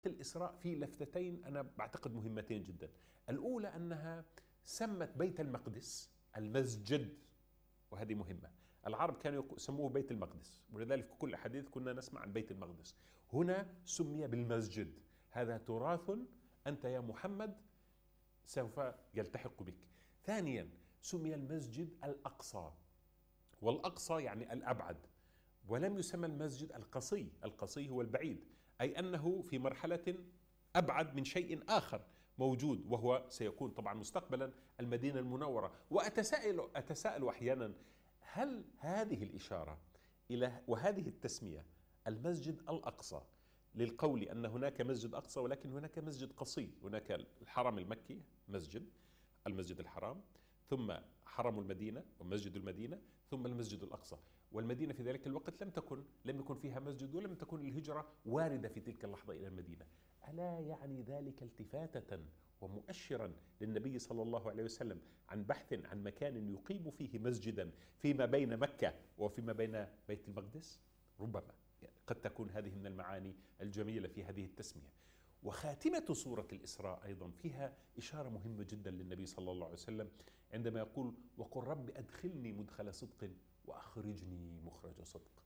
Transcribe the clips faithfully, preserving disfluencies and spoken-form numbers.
الإسراء في لفتتين أنا بعتقد مهمتين جدا. الأولى أنها سمت بيت المقدس المسجد، وهذه مهمة. العرب كانوا يسموه بيت المقدس، ولذلك في كل الأحاديث كنا نسمع عن بيت المقدس. هنا سمي بالمسجد، هذا تراث أنت يا محمد سوف يلتحق بك. ثانيا سمي المسجد الأقصى، والأقصى يعني الأبعد، ولم يسمى المسجد القصي. القصي هو البعيد، أي أنه في مرحلة أبعد من شيء آخر موجود، وهو سيكون طبعا مستقبلا المدينة المنورة. وأتساءل أتساءل أحيانا، هل هذه الإشارة إلى وهذه التسمية المسجد الأقصى للقول أن هناك مسجد أقصى ولكن هناك مسجد قصي، هناك الحرم المكي مسجد، المسجد الحرام، ثم حرم المدينة ومسجد المدينة، ثم المسجد الأقصى. والمدينة في ذلك الوقت لم تكن لم يكن فيها مسجد، ولم تكن الهجرة واردة في تلك اللحظة إلى المدينة. ألا يعني ذلك التفاتة ومؤشرا للنبي صلى الله عليه وسلم عن بحث عن مكان يقيم فيه مسجدا فيما بين مكة وفيما بين بيت المقدس؟ ربما قد تكون هذه من المعاني الجميلة في هذه التسمية. وخاتمة سورة الإسراء أيضا فيها إشارة مهمة جدا للنبي صلى الله عليه وسلم عندما يقول: وقل رب أدخلني مدخل صدق وأخرجني مخرج صدق.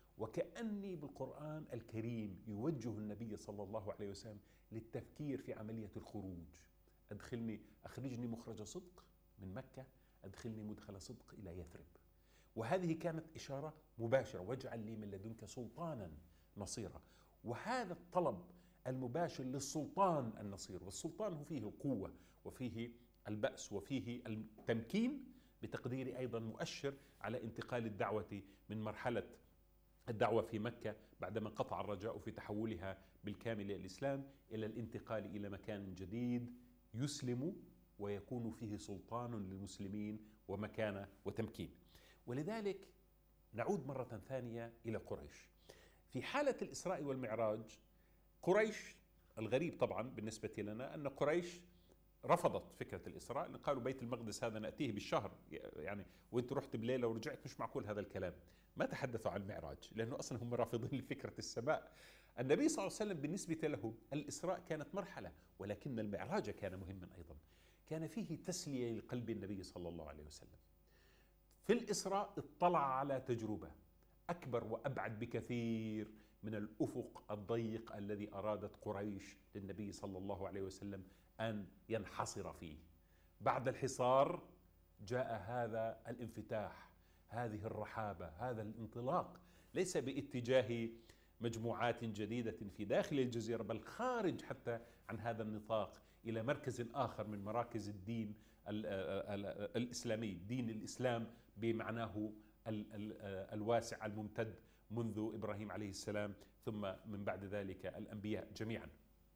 وكأني بالقرآن الكريم يوجه النبي صلى الله عليه وسلم للتفكير في عملية الخروج. أدخلني أخرجني مخرج صدق من مكة، أدخلني مدخل صدق إلى يثرب. وهذه كانت إشارة مباشرة: واجعل لي من لدنك سلطانا نصيرا. وهذا الطلب المباشر للسلطان النصير، والسلطان هو فيه القوة وفيه البأس وفيه التمكين، بتقديري أيضا مؤشر على انتقال الدعوة من مرحلة الدعوة في مكة بعدما انقطع الرجاء في تحولها بالكامل إلى الإسلام، إلى الانتقال إلى مكان جديد يسلم ويكون فيه سلطان للمسلمين ومكانة وتمكين. ولذلك نعود مرة ثانية إلى قريش. في حالة الإسراء والمعراج، قريش الغريب طبعا بالنسبة لنا أن قريش رفضت فكرة الإسراء، لأن قالوا بيت المقدس هذا نأتيه بالشهر، يعني وانت رحت بليلة ورجعت، مش معقول هذا الكلام. ما تحدثوا عن المعراج لأنه أصلا هم رافضين لفكرة السماء. النبي صلى الله عليه وسلم بالنسبة له الإسراء كانت مرحلة، ولكن المعراج كان مهما أيضا. كان فيه تسلية لقلب النبي صلى الله عليه وسلم. في الإسراء اطلع على تجربة أكبر وأبعد بكثير من الأفق الضيق الذي أرادت قريش للنبي صلى الله عليه وسلم أن ينحصر فيه. بعد الحصار جاء هذا الانفتاح، هذه الرحابة، هذا الانطلاق، ليس باتجاه مجموعات جديدة في داخل الجزيرة، بل خارج حتى عن هذا النطاق إلى مركز آخر من مراكز الدين الإسلامي، دين الإسلام بمعناه الواسع الممتد منذ إبراهيم عليه السلام، ثم من بعد ذلك الأنبياء جميعا.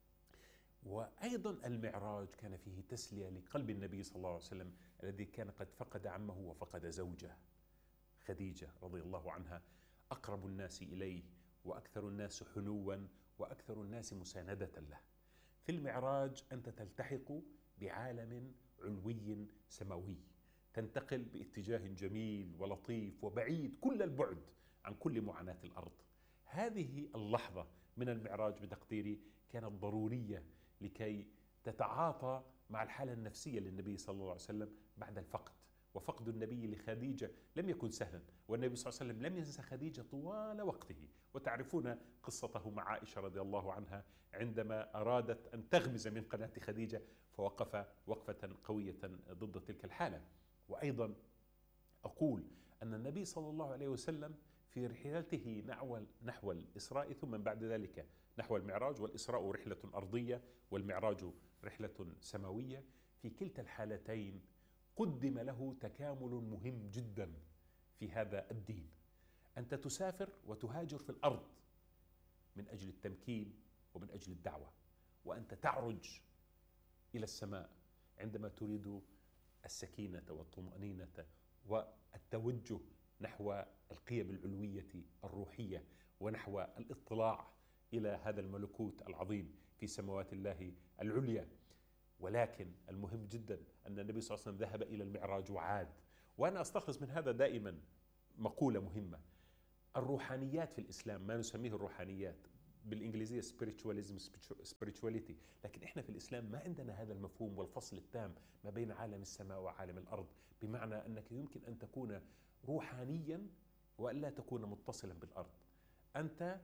وأيضا المعراج كان فيه تسلية لقلب النبي صلى الله عليه وسلم الذي كان قد فقد عمه وفقد زوجه خديجة رضي الله عنها، أقرب الناس إليه وأكثر الناس حنوا وأكثر الناس مساندة له. في المعراج أنت تلتحق بعالم علوي سماوي، تنتقل باتجاه جميل ولطيف وبعيد كل البعد عن كل معاناة الأرض. هذه اللحظة من المعراج بتقديري كانت ضرورية لكي تتعاطى مع الحالة النفسية للنبي صلى الله عليه وسلم بعد الفقد. وفقد النبي لخديجة لم يكن سهلا، والنبي صلى الله عليه وسلم لم ينسى خديجة طوال وقته. وتعرفون قصته مع عائشة رضي الله عنها عندما أرادت أن تغمز من قناة خديجة، فوقف وقفة قوية ضد تلك الحالة. وأيضا أقول أن النبي صلى الله عليه وسلم في رحلته نحو نحو الإسراء ثم بعد ذلك نحو المعراج، والإسراء رحلة أرضية والمعراج رحلة سماوية، في كلتا الحالتين قدم له تكامل مهم جدا في هذا الدين. أنت تسافر وتهاجر في الأرض من أجل التمكين ومن أجل الدعوة، وأنت تعرج إلى السماء عندما تريد السكينة والطمأنينة والتوجه نحو القيم العلوية الروحية ونحو الاطلاع إلى هذا الملكوت العظيم في سماوات الله العليا. ولكن المهم جدا أن النبي صلى الله عليه وسلم ذهب إلى المعراج وعاد. وأنا أستخلص من هذا دائما مقولة مهمة: الروحانيات في الإسلام، ما نسميه الروحانيات، بالإنجليزية spiritualism spirituality، لكن إحنا في الإسلام ما عندنا هذا المفهوم والفصل التام ما بين عالم السماء وعالم الأرض، بمعنى أنك يمكن أن تكون روحانيا وألا تكون متصلا بالأرض. أنت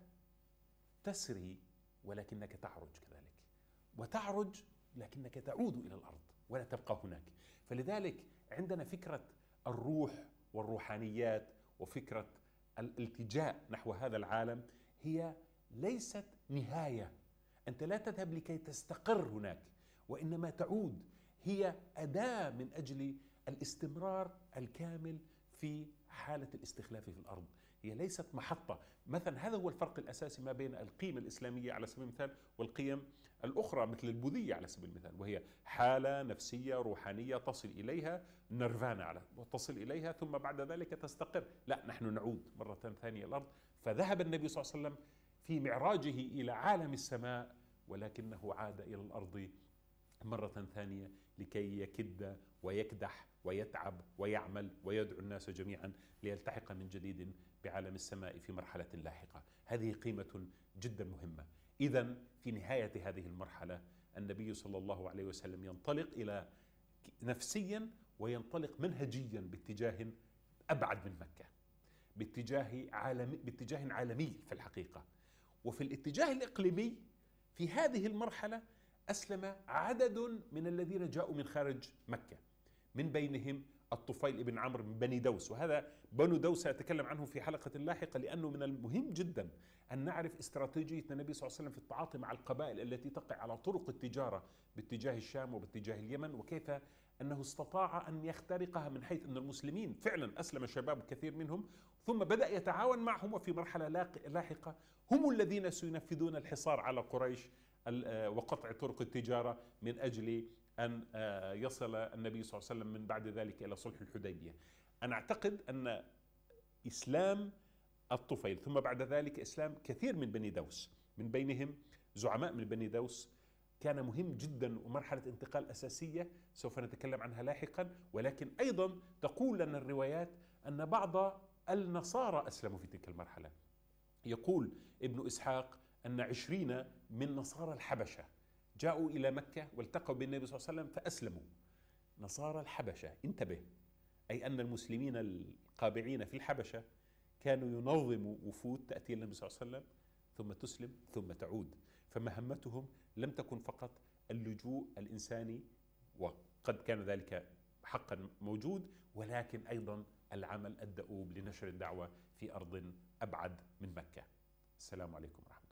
تسري ولكنك تعرج كذلك، وتعرج لكنك تعود إلى الأرض ولا تبقى هناك. فلذلك عندنا فكرة الروح والروحانيات وفكرة الالتجاء نحو هذا العالم هي ليست نهاية، أنت لا تذهب لكي تستقر هناك، وإنما تعود، هي أداة من أجل الاستمرار الكامل في حالة الاستخلاف في الأرض. هي ليست محطة. مثلا هذا هو الفرق الأساسي ما بين القيم الإسلامية على سبيل المثال والقيم الأخرى مثل البوذية على سبيل المثال، وهي حالة نفسية روحانية تصل إليها نيرفانا على وتصل إليها ثم بعد ذلك تستقر. لا، نحن نعود مرة ثانية الأرض. فذهب النبي صلى الله عليه وسلم في معراجه إلى عالم السماء، ولكنه عاد إلى الأرض مرة ثانية لكي يكد ويكدح ويتعب ويعمل ويدعو الناس جميعا ليلتحق من جديد بعالم السماء في مرحلة لاحقة. هذه قيمة جدا مهمة. إذن في نهاية هذه المرحلة النبي صلى الله عليه وسلم ينطلق إلى نفسيا وينطلق منهجيا باتجاه أبعد من مكة، باتجاه عالمي، باتجاه عالمي في الحقيقة. وفي الاتجاه الإقليمي في هذه المرحلة أسلم عدد من الذين جاءوا من خارج مكة، من بينهم الطفيل بن عمرو من بني دوس. وهذا بنو دوس سأتكلم عنه في حلقة لاحقة، لأنه من المهم جدا أن نعرف استراتيجية النبي صلى الله عليه وسلم في التعاطي مع القبائل التي تقع على طرق التجارة باتجاه الشام وباتجاه اليمن، وكيف أنه استطاع أن يخترقها، من حيث أن المسلمين فعلا أسلم شباب كثير منهم، ثم بدأ يتعاون معهم، وفي مرحلة لاحقة هم الذين سينفذون الحصار على قريش وقطع طرق التجارة من أجل أن يصل النبي صلى الله عليه وسلم من بعد ذلك إلى صلح الحديبية. أنا أعتقد أن إسلام الطفيل ثم بعد ذلك إسلام كثير من بني دوس، من بينهم زعماء من بني دوس، كان مهم جدا ومرحلة انتقال أساسية سوف نتكلم عنها لاحقا. ولكن أيضا تقول لنا الروايات أن بعض النصارى أسلموا في تلك المرحلة. يقول ابن إسحاق أن عشرين من نصارى الحبشة جاءوا إلى مكة والتقوا بالنبي صلى الله عليه وسلم فأسلموا. نصارى الحبشة، انتبه، أي أن المسلمين القابعين في الحبشة كانوا ينظموا وفود تأتي النبي صلى الله عليه وسلم ثم تسلم ثم تعود. فمهمتهم لم تكن فقط اللجوء الإنساني، وقد كان ذلك حقا موجود، ولكن أيضا العمل الدؤوب لنشر الدعوة في أرض أبعد من مكة. السلام عليكم ورحمة الله.